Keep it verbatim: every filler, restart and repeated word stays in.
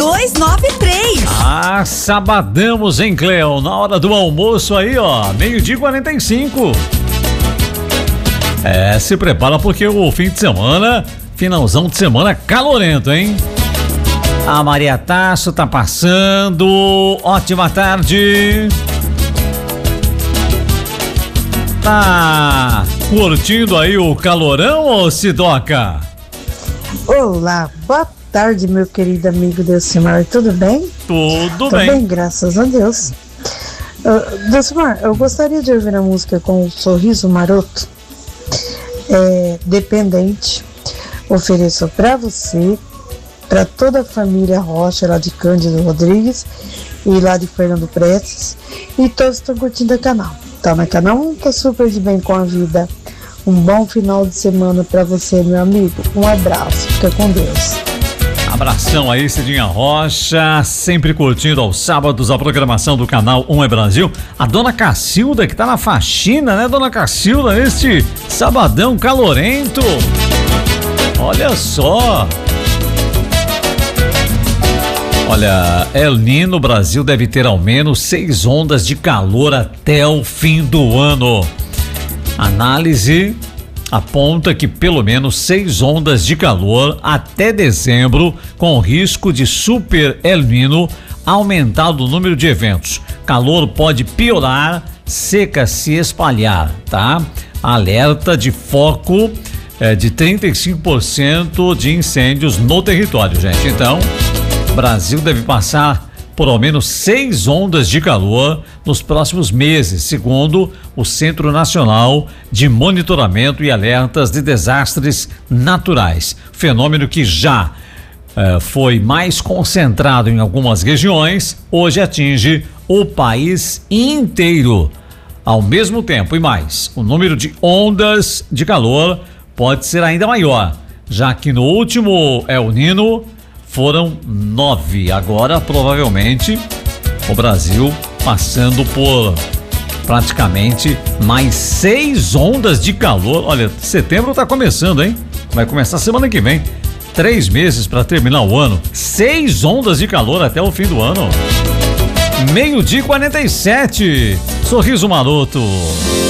dois nove três. Ah, sabadamos, hein, Cleo? Na hora do almoço aí, ó, meio-dia e quarenta e cinco. É, se prepara porque o fim de semana, finalzão de semana calorento, hein? A Maria Tasso tá passando. Ótima tarde. Tá curtindo aí o calorão, ô Sidoca? Olá, boa tarde, meu querido amigo Delcimar, tudo bem? Tudo Tudo bem. bem, graças a Deus. Uh, Delcimar, eu gostaria de ouvir a música com o Sorriso Maroto, é, Dependente. Ofereço pra você, pra toda a família Rocha, lá de Cândido Rodrigues e lá de Fernando Prestes, e todos estão curtindo o canal. Tá na canal um, tá super de bem com a vida. Um bom final de semana pra você, meu amigo. Um abraço, fica com Deus. Abração aí, Cidinha Rocha, sempre curtindo aos sábados a programação do canal Um é Brasil. A dona Cacilda, que tá na faxina, né, dona Cacilda, neste sabadão calorento. Olha só. Olha, El Niño, o Brasil deve ter ao menos seis ondas de calor até o fim do ano. Análise aponta que pelo menos seis ondas de calor até dezembro, com risco de super El Niño, aumentado o número de eventos. Calor pode piorar, seca se espalhar, tá? Alerta de foco é, de trinta e cinco por cento de incêndios no território, gente. Então, o Brasil deve passar por ao menos seis ondas de calor nos próximos meses, segundo o Centro Nacional de Monitoramento e Alertas de Desastres Naturais. Fenômeno que já eh, foi mais concentrado em algumas regiões, hoje atinge o país inteiro. Ao mesmo tempo e mais, o número de ondas de calor pode ser ainda maior, já que no último El Niño foram nove. Agora, provavelmente, o Brasil passando por praticamente mais seis ondas de calor. Olha, setembro tá começando, hein? Vai começar semana que vem. Três meses para terminar o ano. Seis ondas de calor até o fim do ano. Meio-dia e quarenta e sete. Sorriso Maroto.